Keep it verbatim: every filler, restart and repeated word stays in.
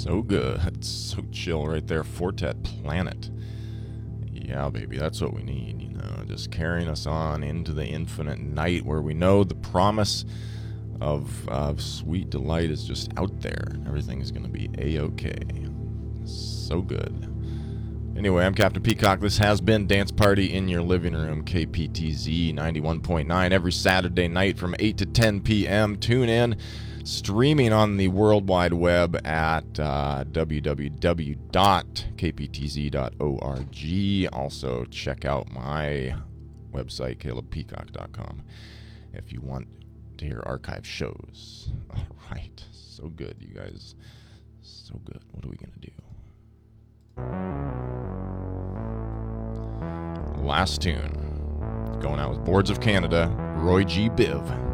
So good. So chill right there. Fortet Planet. Yeah, baby, that's what we need, you know, just carrying us on into the infinite night where we know the promise of, of sweet delight is just out there. Everything is going to be A-okay. So good. Anyway, I'm Captain Peacock. This has been Dance Party in Your Living Room, K P T Z ninety-one point nine, every Saturday night from eight to ten p.m. Tune in. Streaming on the World Wide Web at uh, w w w dot k p t z dot org. Also, check out my website, caleb peacock dot com, if you want to hear archive shows. All right. So good, you guys. So good. What are we going to do? Last tune. Going out with Boards of Canada, Roy G. Biv.